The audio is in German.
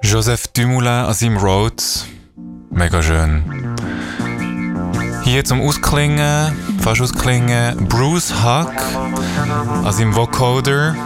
Joseph Dumoulin an seinem Rhodes. Mega schön. Hier zum Ausklingen, fast ausklingen, Bruce Huck an seinem Vocoder.